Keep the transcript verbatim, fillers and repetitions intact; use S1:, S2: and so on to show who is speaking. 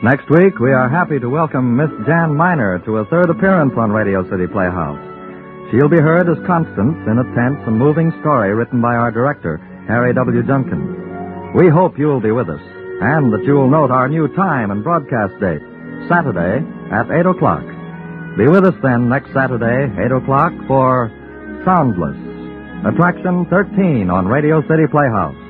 S1: Next week, we are happy to welcome Miss Jan Miner to a third appearance on Radio City Playhouse. She'll be heard as Constance in a tense and moving story written by our director, Harry W. Junkin. We hope you'll be with us, and that you'll note our new time and broadcast date, Saturday at eight o'clock. Be with us then next Saturday, eight o'clock, for Soundless, Attraction thirteen on Radio City Playhouse.